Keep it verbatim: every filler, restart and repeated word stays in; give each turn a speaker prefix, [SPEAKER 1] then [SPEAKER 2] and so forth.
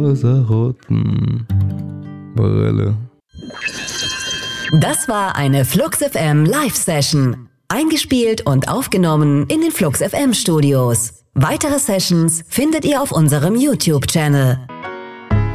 [SPEAKER 1] rosaroten Brille.
[SPEAKER 2] Das war eine Flux F M Live-Session. Eingespielt und aufgenommen in den Flux F M Studios. Weitere Sessions findet ihr auf unserem YouTube-Channel.